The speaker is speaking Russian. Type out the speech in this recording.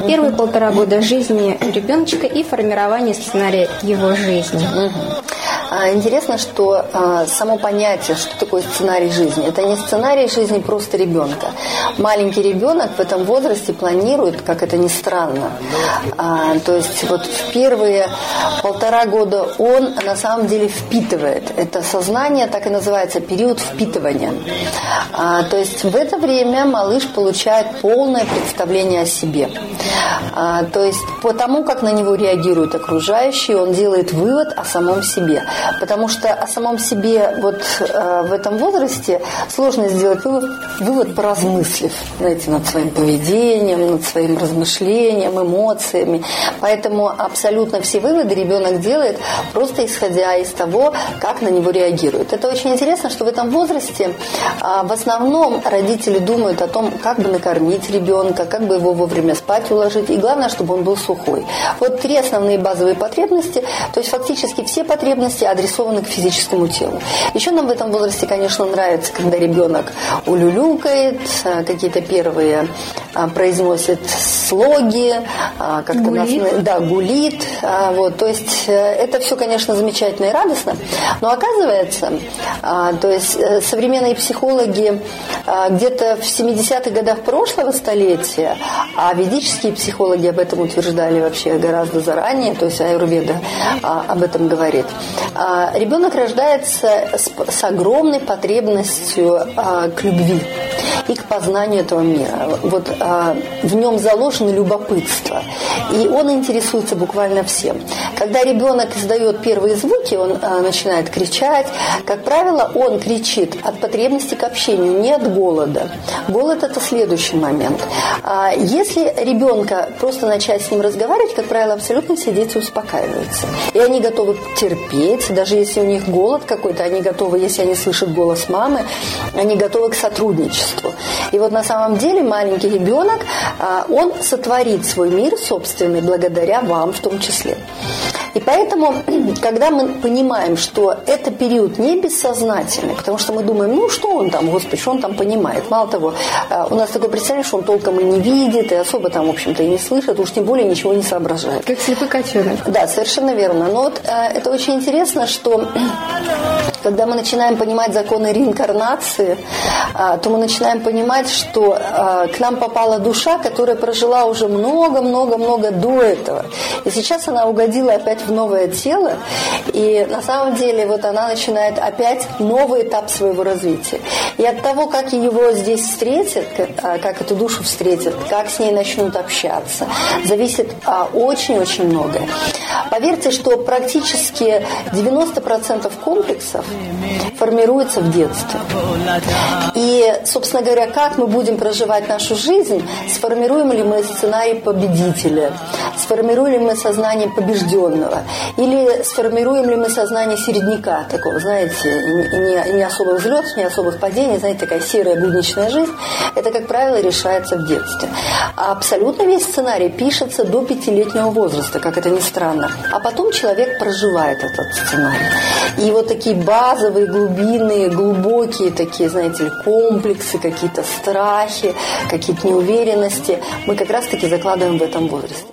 Первые 1,5 года жизни ребеночка и формирование сценария его жизни. Интересно, что само понятие, что такое сценарий жизни, это не сценарий жизни просто ребенка. Маленький ребенок в этом возрасте планирует, как это ни странно. То есть вот в первые 1,5 года он на самом деле впитывает. Это сознание, так и называется, период впитывания. То есть в это время малыш получает полное представление о себе. То есть по тому, как на него реагируют окружающие, он делает вывод о самом себе. Потому что о самом себе вот в этом возрасте сложно сделать вывод, поразмыслив, знаете, над своим поведением, над своим размышлением, эмоциями. Поэтому абсолютно все выводы ребенок делает просто исходя из того, как на него реагируют. Это очень интересно, что в этом возрасте в основном родители думают о том, как бы накормить ребенка, как бы его вовремя спать уложить, и главное, чтобы он был сухой. Вот 3 основные базовые потребности, то есть фактически все потребности адресованы к физическому телу. Еще нам в этом возрасте, конечно, нравится, когда ребенок улюлюкает, какие-то первые произносит слоги, как-то гулит. Вот, то есть это все, конечно, замечательно и радостно, но оказывается, то есть современные психологи где-то в 70-х годах прошлого столетия, а ведические психологи об этом утверждали вообще гораздо заранее, то есть аюрведа об этом говорит. Ребенок рождается с огромной потребностью к любви и к познанию этого мира. Вот в нем заложено любопытство, и он интересуется буквально всем. Когда ребенок издает первые звуки, он начинает кричать. Как правило, он кричит от потребности к общению, не от голода. Голод – это следующий момент. Если ребенка просто начать с ним разговаривать, как правило, абсолютно все дети успокаиваются. И они готовы терпеть, даже если у них голод какой-то, они готовы, если они слышат голос мамы, они готовы к сотрудничеству. И вот на самом деле маленький ребенок, он сотворит свой мир собственный благодаря вам в том числе. И поэтому, когда мы понимаем, что это период не бессознательный, потому что мы думаем, ну что он там, Господи, что он там понимает. Мало того, у нас такое представление, что он толком и не видит, и особо там, в общем-то, и не слышит, уж тем более ничего не соображает. Как слепой котенок. Да, совершенно верно. Но вот это очень интересно, что когда мы начинаем понимать законы реинкарнации, то мы начинаем понимать, что к нам попала душа, которая прожила уже много-много-много до этого. И сейчас она угодила опять в новое тело, и на самом деле вот она начинает опять новый этап своего развития. И от того, как его здесь встретят, как эту душу встретят, как с ней начнут общаться, зависит очень-очень многое. Поверьте, что практически 90% комплексов формируется в детстве. И, собственно говоря, как мы будем проживать нашу жизнь, сформируем ли мы сценарий победителя, сформируем ли мы сознание побежденного, или сформируем ли мы сознание середняка, такого, знаете, не особых взлетов, не особых падений, знаете, такая серая будничная жизнь, это, как правило, решается в детстве. А абсолютно весь сценарий пишется до 5-летнего возраста, как это ни странно. А потом человек проживает этот сценарий. И вот такие базовые, глубинные, глубокие такие, знаете, комплексы, какие-то страхи, какие-то неуверенности мы как раз-таки закладываем в этом возрасте.